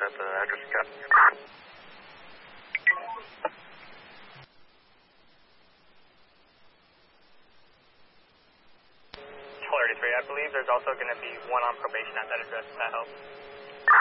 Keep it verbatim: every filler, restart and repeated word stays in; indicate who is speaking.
Speaker 1: at the address you got.
Speaker 2: thirty-three, I believe there's also going to be one on probation at that address. Does that help?